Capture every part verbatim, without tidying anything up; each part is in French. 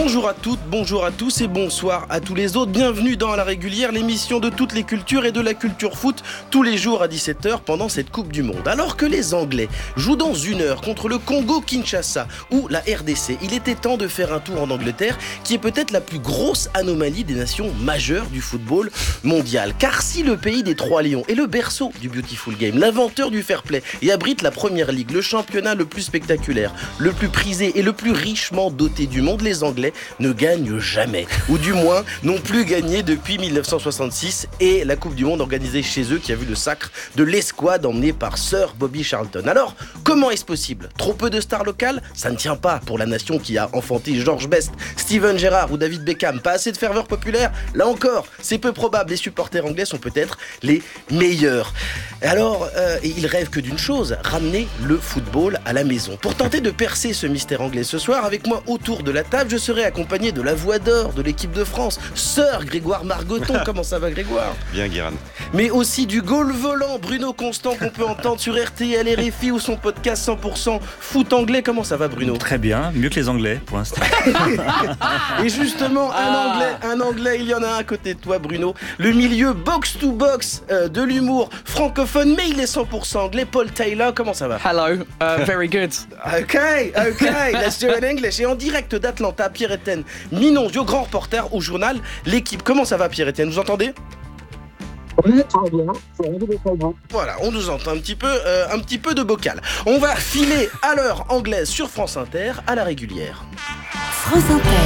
Bonjour à toutes, bonjour à tous et bonsoir à tous les autres. Bienvenue dans À la régulière, l'émission de toutes les cultures et de la culture foot, tous les jours à dix-sept heures pendant cette Coupe du Monde. Alors que les Anglais jouent dans une heure contre le Congo-Kinshasa ou la R D C, il était temps de faire un tour en Angleterre, qui est peut-être la plus grosse anomalie des nations majeures du football mondial. Car si le pays des Trois Lions est le berceau du Beautiful Game, l'inventeur du fair play et abrite la Première Ligue, le championnat le plus spectaculaire, le plus prisé et le plus richement doté du monde, les Anglais ne gagnent jamais, ou du moins n'ont plus gagné depuis dix-neuf cent soixante-six et la Coupe du Monde organisée chez eux qui a vu le sacre de l'escouade emmenée par Sir Bobby Charlton. Alors, comment est-ce possible ? Trop peu de stars locales ? Ça ne tient pas pour la nation qui a enfanté George Best, Steven Gerrard ou David Beckham. Pas assez de ferveur populaire ? Là encore, c'est peu probable. Les supporters anglais sont peut-être les meilleurs. Alors, euh, ils rêvent que d'une chose, ramener le football à la maison. Pour tenter de percer ce mystère anglais ce soir, avec moi autour de la table, je serai accompagné de la voix d'or de l'équipe de France, Sir Grégoire Margoton. Comment ça va, Grégoire ? Bien, Guérin. Mais aussi du goal volant, Bruno Constant, qu'on peut entendre sur R T L, R F I ou son podcast cent pour cent foot anglais. Comment ça va, Bruno ? Très bien, mieux que les Anglais pour l'instant. Et justement, un anglais, un anglais, il y en a un à côté de toi, Bruno. Le milieu box-to-box euh, de l'humour francophone, mais il est cent pour cent anglais. Paul Taylor, comment ça va ? Hello, uh, very good. Ok, ok, let's do it in English. Et en direct d'Atlanta, Pierre-Étienne Minonzio, grand reporter au journal L'équipe. Comment ça va, Pierre-Étienne ? Vous entendez ? Oui, très bien. C'est un peu très bien. Voilà, on nous entend un petit peu, euh, un petit peu de bocal. On va filer à l'heure anglaise sur France Inter, à la régulière. France Inter.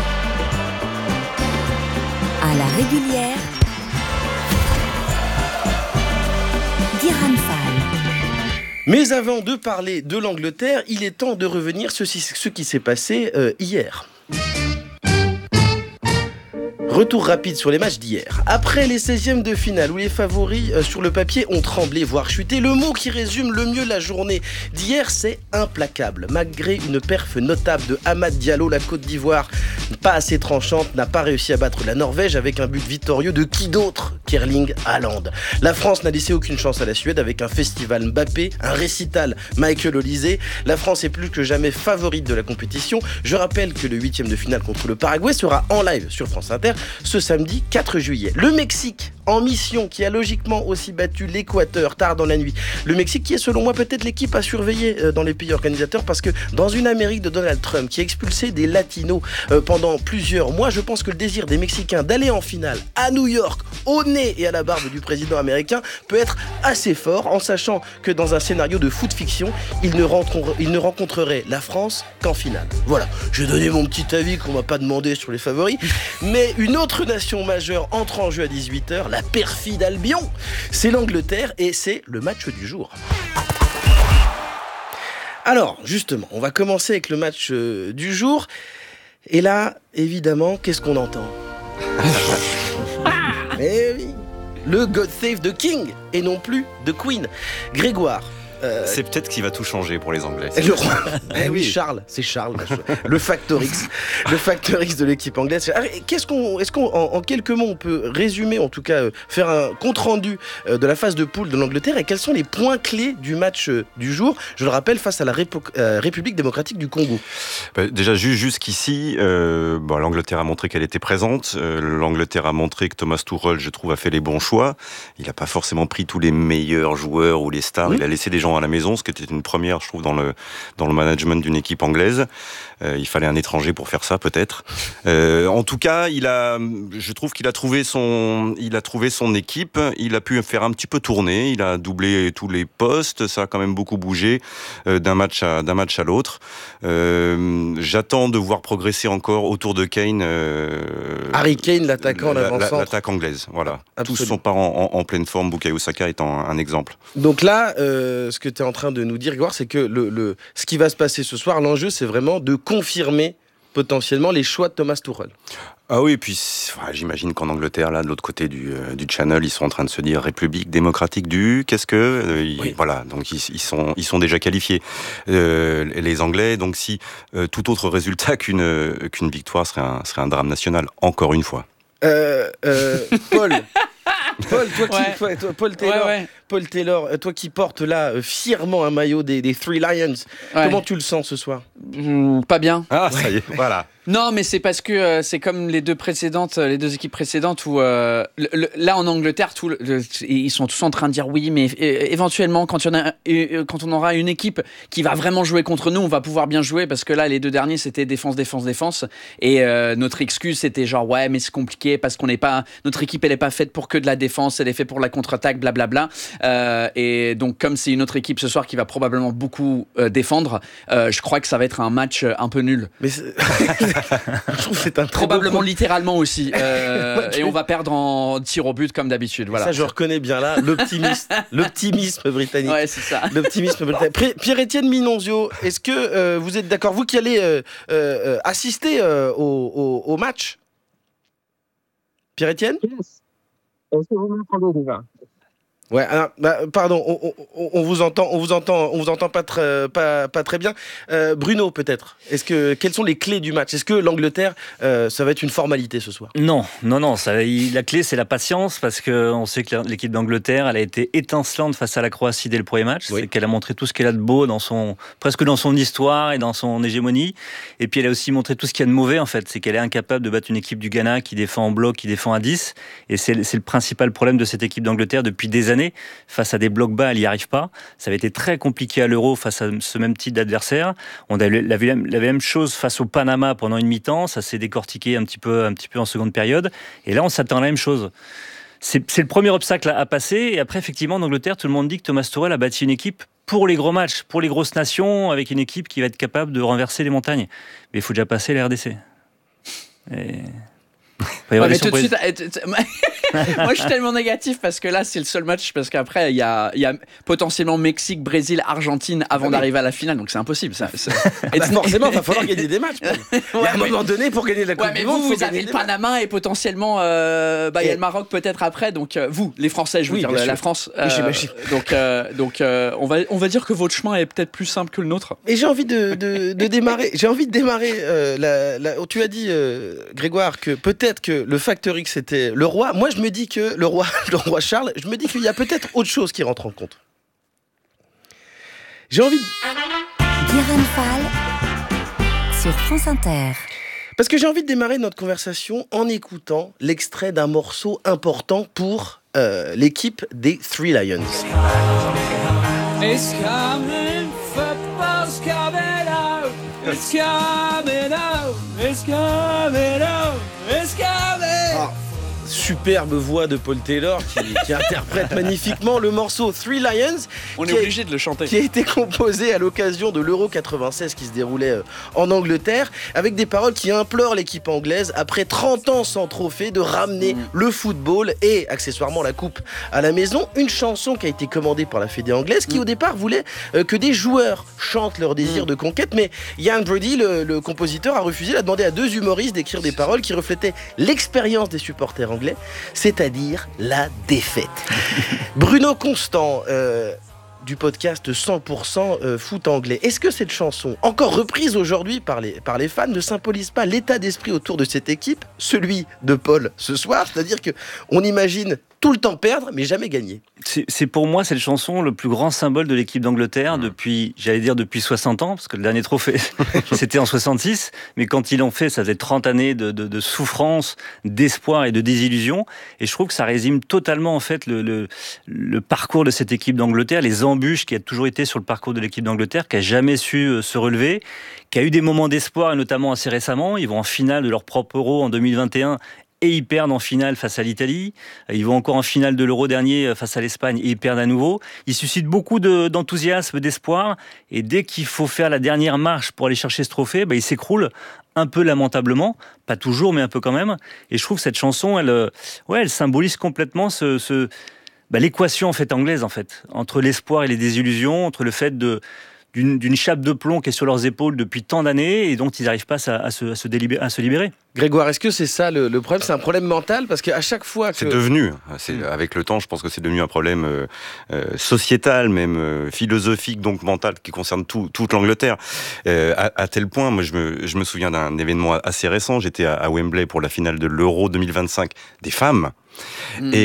À la régulière. Guérin Fall. Mais avant de parler de l'Angleterre, il est temps de revenir sur ce qui s'est passé euh, hier. Retour rapide sur les matchs d'hier. Après les seizièmes de finale où les favoris euh, sur le papier ont tremblé, voire chuté, le mot qui résume le mieux la journée d'hier, c'est implacable. Malgré une perf notable de Hamad Diallo, la Côte d'Ivoire, pas assez tranchante, n'a pas réussi à battre la Norvège avec un but victorieux de qui d'autre qu'Erling Haaland. La France n'a laissé aucune chance à la Suède avec un festival Mbappé, un récital Michael Olysée. La France est plus que jamais favorite de la compétition. Je rappelle que le huitième de finale contre le Paraguay sera en live sur France Inter ce samedi quatre juillet. Le Mexique en mission, qui a logiquement aussi battu l'Équateur tard dans la nuit. Le Mexique qui est selon moi peut-être l'équipe à surveiller dans les pays organisateurs, parce que dans une Amérique de Donald Trump qui a expulsé des latinos pendant plusieurs mois, je pense que le désir des Mexicains d'aller en finale à New York, au nez et à la barbe du président américain, peut être assez fort, en sachant que dans un scénario de foot fiction, ils ne, rencontreraient, ils ne rencontreraient la France qu'en finale. Voilà, j'ai donné mon petit avis qu'on m'a pas demandé sur les favoris, mais une autre nation majeure entre en jeu à dix-huit heures, la perfide Albion, c'est l'Angleterre et c'est le match du jour. Alors, justement, on va commencer avec le match euh, du jour. Et là, évidemment, qu'est-ce qu'on entend ? Eh oui, le God Save the King et non plus The Queen. Grégoire. Euh, c'est peut-être qui va tout changer pour les Anglais. Le roi. Eh oui, Charles, c'est Charles, le facteur X, le facteur X de l'équipe anglaise. Alors, qu'est-ce qu'on, est-ce qu'on, en, en quelques mots, on peut résumer, en tout cas, euh, faire un compte rendu euh, de la phase de poule de l'Angleterre et quels sont les points clés du match euh, du jour ? Je le rappelle, face à la Répo- euh, République démocratique du Congo. Bah, déjà, juste jusqu'ici, euh, bon, l'Angleterre a montré qu'elle était présente. Euh, L'Angleterre a montré que Thomas Tuchel, je trouve, a fait les bons choix. Il n'a pas forcément pris tous les meilleurs joueurs ou les stars. Mmh. Il a laissé des gens à la maison, ce qui était une première, je trouve, dans le dans le management d'une équipe anglaise. Euh, il fallait un étranger pour faire ça, peut-être. Euh, en tout cas, il a, je trouve qu'il a trouvé son, il a trouvé son équipe. Il a pu faire un petit peu tourner. Il a doublé tous les postes. Ça a quand même beaucoup bougé euh, d'un match à d'un match à l'autre. Euh, j'attends de voir progresser encore autour de Kane. Euh, Harry Kane, l'attaquant, la, l'avant-centre. L'attaque anglaise, voilà. Absolument. Tous sont pas en, en, en pleine forme. Bukayo Saka étant un, un exemple. Donc là, euh, ce que tu es en train de nous dire, Grégoire, c'est que le, le, ce qui va se passer ce soir, l'enjeu, c'est vraiment de confirmer potentiellement les choix de Thomas Tuchel. Ah oui, et puis enfin, j'imagine qu'en Angleterre, là, de l'autre côté du, euh, du Channel, ils sont en train de se dire République démocratique du, qu'est-ce que euh, ils, oui. Voilà, donc ils, ils sont ils sont déjà qualifiés. Euh, les Anglais, donc si euh, tout autre résultat qu'une euh, qu'une victoire serait un serait un drame national, encore une fois. Euh, euh, Paul. Paul, toi qui, Ouais. toi, toi, Paul Taylor, Ouais, ouais. Paul Taylor, toi qui portes là euh, fièrement un maillot des, des Three Lions, Ouais. comment tu le sens ce soir? Mmh, pas bien. Ah, ça y est, voilà. Non, mais c'est parce que euh, c'est comme les deux précédentes, euh, les deux équipes précédentes où euh, le, le, là en Angleterre, tout le, le, ils sont tous en train de dire oui, mais é- éventuellement quand, il y en a, euh, quand on aura une équipe qui va vraiment jouer contre nous, on va pouvoir bien jouer parce que là les deux derniers c'était défense, défense, défense et euh, notre excuse c'était genre ouais mais c'est compliqué parce qu'on n'est pas, notre équipe elle est pas faite pour que de la défense, elle est faite pour la contre-attaque, blablabla. Euh, et donc comme c'est une autre équipe ce soir qui va probablement beaucoup euh, défendre, euh, je crois que ça va être un match un peu nul. Mais c'est- je trouve que c'est un très beau Probablement pro- littéralement aussi. Euh, Ouais, tu- et on va perdre en tir au but comme d'habitude. Voilà. Ça, je reconnais bien là l'optimisme, l'optimisme britannique. Ouais, c'est ça. L'optimisme britannique. Pré- Pierre-Étienne Minonzio, est-ce que euh, vous êtes d'accord, vous qui allez euh, euh, assister euh, au, au- au match? Pierre-Étienne? Yes. Est-ce que vous m'entendez déjà? Ouais, alors, bah, pardon, on, on- on vous entend, on vous entend, on vous entend pas très, pas, pas très bien. Euh, Bruno, peut-être. Est-ce que quelles sont les clés du match? Est-ce que l'Angleterre, euh, ça va être une formalité ce soir? Non, non, non. Ça, il- la clé, c'est la patience, parce qu'on sait que l'équipe d'Angleterre, elle a été étincelante face à la Croatie dès le premier match. Oui. C'est qu'elle a montré tout ce qu'elle a de beau dans son, presque dans son histoire et dans son hégémonie. Et puis elle a aussi montré tout ce qu'il y a de mauvais, en fait. C'est qu'elle est incapable de battre une équipe du Ghana qui défend en bloc, qui défend à dix. Et c'est, c'est le principal problème de cette équipe d'Angleterre depuis des années. Face à des blocs bas, elle n'y arrive pas. Ça avait été très compliqué à l'Euro face à ce même type d'adversaire. On avait la, la, la même chose face au Panama pendant une mi-temps. Ça s'est décortiqué un petit peu, un petit peu en seconde période. Et là, on s'attend à la même chose. C'est, c'est le premier obstacle à, à passer. Et après, effectivement, en Angleterre, tout le monde dit que Thomas Tuchel a bâti une équipe pour les gros matchs, pour les grosses nations, avec une équipe qui va être capable de renverser les montagnes. Mais il faut déjà passer la R D C. Et... Ouais, mais tout de suite, euh, t- t- moi je suis tellement négatif parce que là c'est le seul match parce qu'après il y a, il y a potentiellement Mexique, Brésil, Argentine avant Ah oui. d'arriver à la finale donc c'est impossible ça. C'est... Et bah forcément, il va falloir gagner des matchs. Paul. Il y a un Ouais, mais- moment donné, pour gagner la Coupe Ouais, mais du vous, Monde, faut vous avez gagner le des matchs. Panama et potentiellement, euh, bah, il y a Et- le Maroc peut-être après. Donc, euh, vous, les Français, je veux Oui, dire, bien la, sûr. la France. Oui, j'imagine. donc, euh, donc euh, on, va, on va dire que votre chemin est peut-être plus simple que le nôtre. Et j'ai envie de, de, de démarrer. J'ai envie de démarrer. Euh, la, la- tu as dit, euh, Grégoire, que peut-être que le facteur X c'était le roi. Moi, je me dis que le roi, le roi Charles. Je me dis qu'il y a peut-être autre chose qui rentre en compte. J'ai envie. De... Guérin Fall sur France Inter. Parce que j'ai envie de démarrer notre conversation en écoutant l'extrait d'un morceau important pour euh, l'équipe des Three Lions. It's coming, football's coming out. It's coming out. It's coming out. It's coming. Ah, superbe voix de Paul Taylor qui, qui interprète magnifiquement le morceau Three Lions. On est qui a- obligé de le chanter. qui a été composé à l'occasion de l'Euro quatre-vingt-seize qui se déroulait euh, en Angleterre, avec des paroles qui implorent l'équipe anglaise, après trente ans sans trophée, de ramener Mm. le football et accessoirement la coupe à la maison. Une chanson qui a été commandée par la fédé anglaise, qui Mm. au départ voulait euh, que des joueurs chantent leur désir Mm. de conquête, mais Ian Brady, le, le compositeur, a refusé. Il a demandé à deux humoristes d'écrire des paroles qui reflétaient l'expérience des supporters anglais, c'est-à-dire la défaite. Bruno Constant, euh, du podcast cent pour cent euh, foot anglais. Est-ce que cette chanson, encore reprise aujourd'hui par les, par les fans, ne symbolise pas l'état d'esprit autour de cette équipe, celui de Paul ce soir? C'est-à-dire que on imagine tout le temps perdre, mais jamais gagner. C'est, c'est pour moi cette chanson le plus grand symbole de l'équipe d'Angleterre depuis, j'allais dire depuis soixante ans, parce que le dernier trophée c'était en soixante-six, mais quand ils l'ont fait, ça faisait trente années de, de, de souffrance, d'espoir et de désillusion, et je trouve que ça résume totalement en fait le, le, le parcours de cette équipe d'Angleterre, les embûches qui a toujours été sur le parcours de l'équipe d'Angleterre, qui a jamais su euh, se relever, qui a eu des moments d'espoir, et notamment assez récemment. Ils vont en finale de leur propre Euro en deux mille vingt et un, et ils perdent en finale face à l'Italie. Ils vont encore en finale de l'Euro dernier face à l'Espagne et ils perdent à nouveau. Ils suscitent beaucoup de, d'enthousiasme, d'espoir. Et dès qu'il faut faire la dernière marche pour aller chercher ce trophée, bah, ils s'écroulent un peu lamentablement. Pas toujours, mais un peu quand même. Et je trouve que cette chanson, elle, ouais, elle symbolise complètement ce... ce bah, l'équation en fait, anglaise, en fait, entre l'espoir et les désillusions, entre le fait de... D'une, d'une chape de plomb qui est sur leurs épaules depuis tant d'années et dont ils n'arrivent pas à, à, se, à, se délibérer, à se libérer. Grégoire, est-ce que c'est ça le, le problème? C'est un problème mental? Parce qu'à chaque fois que... C'est devenu, c'est, avec le temps, je pense que c'est devenu un problème euh, euh, sociétal, même euh, philosophique, donc mental, qui concerne tout, toute l'Angleterre. Euh, à, à tel point, moi je me, je me souviens d'un événement assez récent, j'étais à, à Wembley pour la finale de l'Euro deux mille vingt-cinq des femmes, mmh. et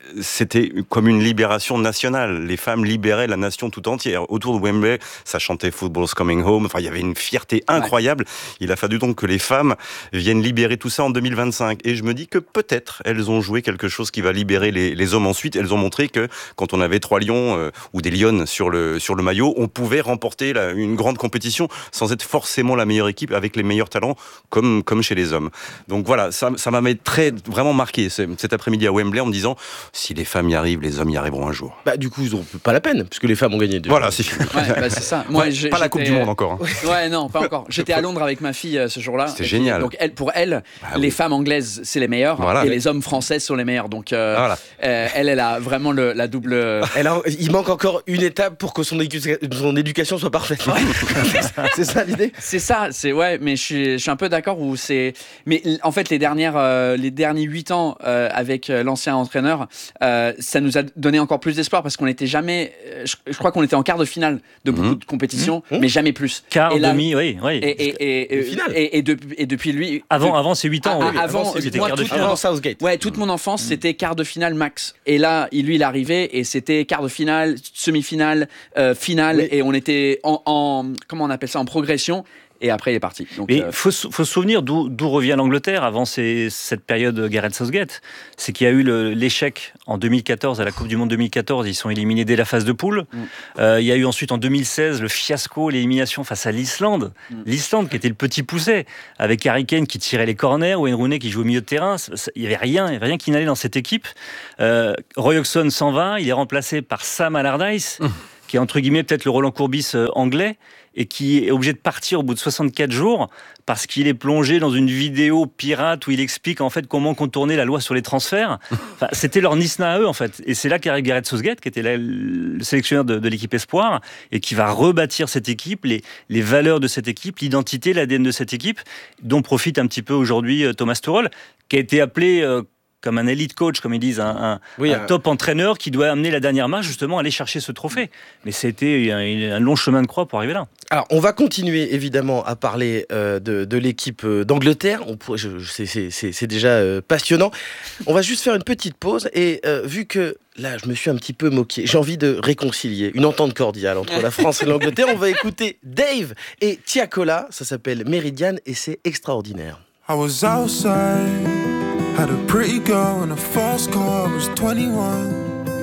c'était comme une libération nationale. Les femmes libéraient la nation tout entière. Autour de Wembley, ça chantait Football's Coming Home. Enfin, il y avait une fierté incroyable. Ouais. Il a fallu donc que les femmes viennent libérer tout ça en deux mille vingt-cinq. Et je me dis que peut-être elles ont joué quelque chose qui va libérer les, les hommes ensuite. Elles ont montré que quand on avait trois lions euh, ou des lionnes sur le, sur le maillot, on pouvait remporter la, une grande compétition sans être forcément la meilleure équipe avec les meilleurs talents comme, comme chez les hommes. Donc voilà, ça, ça m'a très, vraiment marqué cet après-midi à Wembley en me disant si les femmes y arrivent, les hommes y arriveront un jour. Bah du coup, ils n'ont pas la peine puisque les femmes ont gagné déjà. Voilà, c'est fini. Ouais, bah, c'est ça. Moi, ouais, pas la Coupe du Monde encore. Hein. Ouais, non, pas encore. J'étais à Londres avec ma fille euh, ce jour-là. C'était génial. Donc elle, pour elle, bah, les oui. femmes anglaises c'est les meilleures voilà, et oui. les hommes français sont les meilleurs. Donc euh, voilà. euh, elle, elle a vraiment le, la double. Elle a, il manque encore une étape pour que son, édu- son éducation soit parfaite. Ouais. C'est ça l'idée. C'est ça. C'est ouais, mais je suis, je suis un peu d'accord où c'est. Mais en fait, les dernières, euh, les derniers huit ans euh, avec l'ancien entraîneur, euh, ça nous a donné encore plus d'espoir parce qu'on n'était jamais. Je, je crois qu'on était en quart de finale de beaucoup mmh. de compétitions, mmh. mais jamais plus. Quart, et là, demi, oui, oui. Et et et, et, et, et, de, et depuis lui. Avant, avant ces huit ans. À, oui, avant, avant c'était quart de finale. Avant Southgate. Ouais, toute mon enfance, mmh. c'était quart de finale max. Et là, lui, il est arrivé et c'était quart de finale, semi-finale, euh, finale, oui. et on était en, en comment on appelle ça, en progression. Et après, il est parti. Donc, il euh... faut, faut se souvenir d'où, d'où revient l'Angleterre avant ces, cette période Gareth Southgate. C'est qu'il y a eu le, l'échec en deux mille quatorze, à la Coupe du Monde deux mille quatorze. Ils sont éliminés dès la phase de poule. Mm. Euh, il y a eu ensuite en deux mille seize le fiasco, l'élimination face à l'Islande. Mm. L'Islande qui était le petit poucet, avec Harry Kane qui tirait les corners, Wayne Rooney qui jouait au milieu de terrain. Il n'y avait rien, il y avait rien qui n'allait dans cette équipe. Euh, Roy Hodgson s'en va, il est remplacé par Sam Allardyce, mm. qui est entre guillemets peut-être le Roland Courbis euh, anglais, et qui est obligé de partir au bout de soixante-quatre jours parce qu'il est plongé dans une vidéo pirate où il explique en fait comment contourner la loi sur les transferts. Enfin, c'était leur Nisna à eux en fait. Et c'est là qu'arrive Gareth Southgate, qui était là, le sélectionneur de, de l'équipe Espoir, et qui va rebâtir cette équipe, les, les valeurs de cette équipe, l'identité, l'A D N de cette équipe, dont profite un petit peu aujourd'hui Thomas Tuchel, qui a été appelé... Euh, comme un elite coach, comme ils disent, un, un, oui, un top entraîneur qui doit amener la dernière marche, justement, aller chercher ce trophée. Mais c'était un, un long chemin de croix pour arriver là. Alors, on va continuer, évidemment, à parler euh, de, de l'équipe d'Angleterre. On pourrait, je, je, c'est, c'est, c'est déjà euh, passionnant. On va juste faire une petite pause. Et euh, vu que, là, je me suis un petit peu moqué, j'ai envie de réconcilier une entente cordiale entre la France et l'Angleterre. On va écouter Dave et Tiakola. Ça s'appelle Meridian et c'est extraordinaire. I was outside, had a pretty girl and a fast car, I was twenty-one.